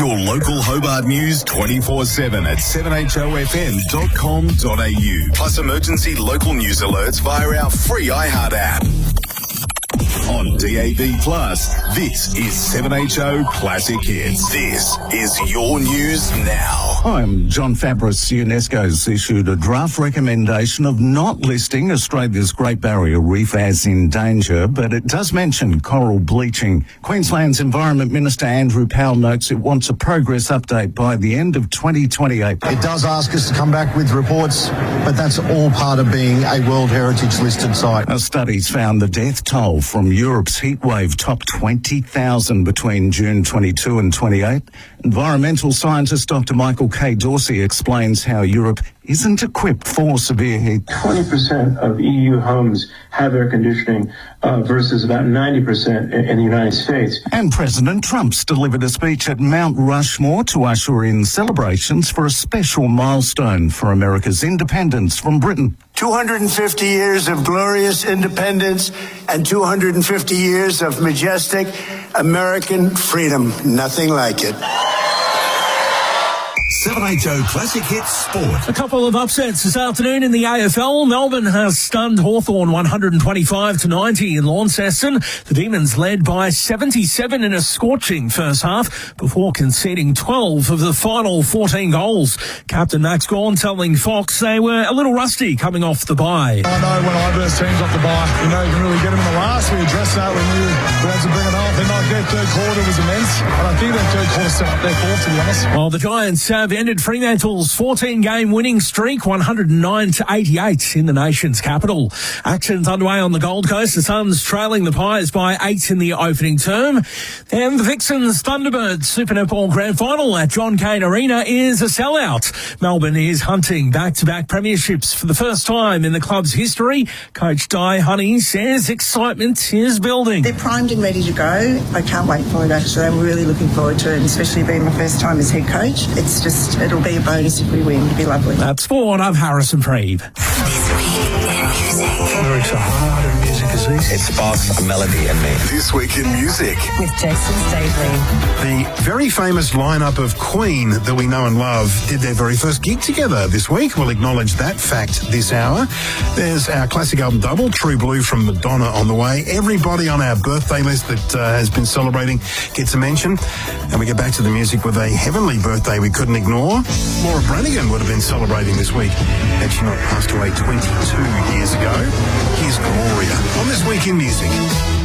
your local Hobart news 24/7 at 7HOFM.com.au. Plus emergency local news alerts via our free iHeart app. On DAB+, this is 7HO Classic Hits. This is your news now. I'm John Fabris. UNESCO's issued a draft recommendation of not listing Australia's Great Barrier Reef as in danger, but it does mention coral bleaching. Queensland's Environment Minister Andrew Powell notes it wants a progress update by the end of 2028. It does ask us to come back with reports, but that's all part of being a World Heritage listed site. Our studies found the death toll from Europe's heatwave topped 20,000 between June 22 and 28. Environmental scientist Dr. Michael K. Dorsey explains how Europe isn't equipped for severe heat. 20% of EU homes have air conditioning versus about 90% in the United States. And President Trump's delivered a speech at Mount Rushmore to usher in celebrations for a special milestone for America's independence from Britain. 250 years of glorious independence and 250 years of majestic American freedom. Nothing like it. 7HO Classic Hits Sport. A couple of upsets this afternoon in the AFL. Melbourne has stunned Hawthorn 125-90 in Launceston. The Demons led by 77 in a scorching first half before conceding 12 of the final 14 goals. Captain Max Gawn telling Fox they were a little rusty coming off the bye. I know when I burst teams off the bye, you can really get them in the last. We addressed that. We knew we had to bring it on. Then their third quarter was immense. And I think their third quarter set up their fourth, to be honest. Well, the Giants have ended Fremantle's 14-game winning streak, 109-88 in the nation's capital. Action's underway on the Gold Coast. The Suns trailing the Pies by 8 in the opening term. And the Vixens Thunderbirds Super Netball Grand Final at John Cain Arena is a sellout. Melbourne is hunting back-to-back premierships for the first time in the club's history. Coach Di Honey says excitement is building. They're primed and ready to go. I can't wait for it, actually. I'm really looking forward to it, and especially being my first time as head coach. It'll be a bonus if we win. It'll be lovely. That's sport. I'm Harrison Freed. This week in music. Lyrics are hard and music is easy. It sparks a melody in me. This week in music. With Jason Staveley. The very famous lineup of Queen that we know and love did their very first gig together this week. We'll acknowledge that fact this hour. There's our classic album double, True Blue from Madonna, on the way. Everybody on our birthday list that has been celebrating gets a mention. And we get back to the music with a heavenly birthday we couldn't ignore. Laura Branigan would have been celebrating this week had she not passed away 22 years ago. Here's Gloria on This Week in Music.